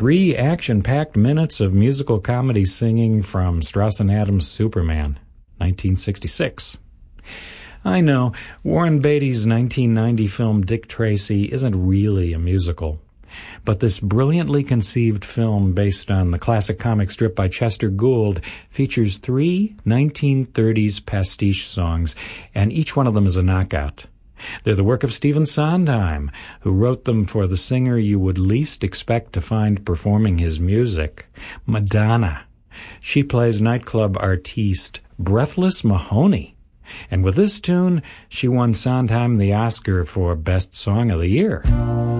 3 action-packed minutes of musical comedy singing from Strauss and Adams' Superman, 1966. I know, Warren Beatty's 1990 film Dick Tracy isn't really a musical, but this brilliantly conceived film based on the classic comic strip by Chester Gould features 3 1930s pastiche songs, and each one of them is a knockout. They're the work of Stephen Sondheim, who wrote them for the singer you would least expect to find performing his music, Madonna. She plays nightclub artiste Breathless Mahoney. And with this tune, she won Sondheim the Oscar for Best Song of the Year.